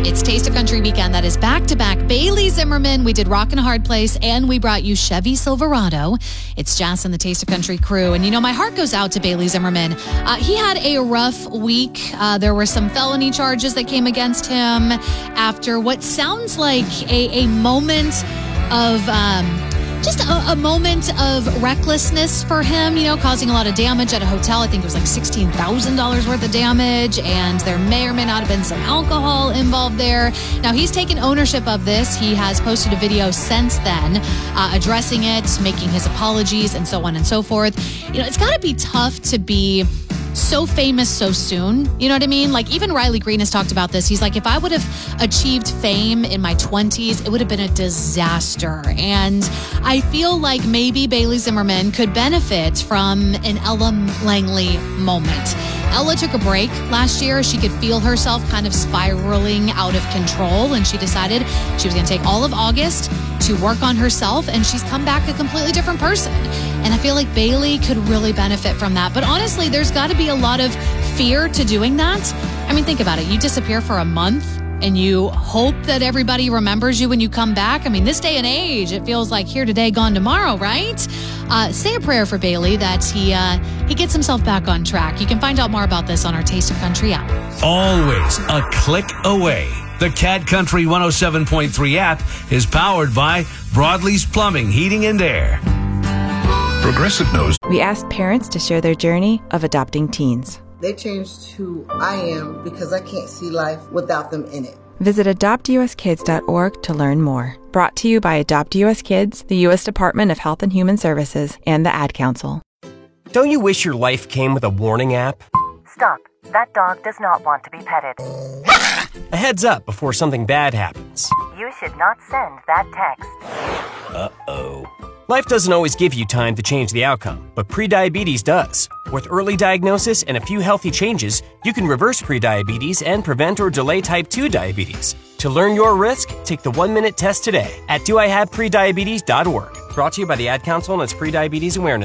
It's Taste of Country weekend that is back-to-back. Bailey Zimmerman, we did Rockin' a Hard Place, and we brought you Chevy Silverado. It's Jess and the Taste of Country crew. And, my heart goes out to Bailey Zimmerman. He had a rough week. There were some felony charges that came against him after what sounds like a moment of... just a moment of recklessness for him, causing a lot of damage at a hotel. I think it was like $16,000 worth of damage, and there may or may not have been some alcohol involved there. Now, he's taken ownership of this. He has posted a video since then addressing it, making his apologies, and so on and so forth. It's got to be tough to be so famous so soon. You know what I mean? Like, even Riley Green has talked about this. He's like, if I would have achieved fame in my 20s, it would have been a disaster. And I feel like maybe Bailey Zimmerman could benefit from an Ella Langley moment. Ella took a break last year. She could feel herself kind of spiraling out of control, and she decided she was going to take all of August to work on herself, and she's come back a completely different person. And I feel like Bailey could really benefit from that. But honestly, there's got to be a lot of fear to doing that. I mean, think about it. You disappear for a month and you hope that everybody remembers you when you come back. I mean, this day and age, it feels like here today, gone tomorrow, right? Say a prayer for Bailey that he gets himself back on track. You can find out more about this on our Taste of Country app. Always a click away. The Cat Country 107.3 app is powered by Broadleys Plumbing, Heating and Air. Progressive knows. We asked parents to share their journey of adopting teens. They changed who I am because I can't see life without them in it. Visit adoptuskids.org to learn more. Brought to you by Adopt US Kids, the U.S. Department of Health and Human Services, and the Ad Council. Don't you wish your life came with a warning app? Stop. That dog does not want to be petted. A heads up before something bad happens. You should not send that text. Uh-oh. Life doesn't always give you time to change the outcome, but prediabetes does. With early diagnosis and a few healthy changes, you can reverse prediabetes and prevent or delay type 2 diabetes. To learn your risk, take the 1-minute test today at doihaveprediabetes.org. Brought to you by the Ad Council and its Prediabetes Awareness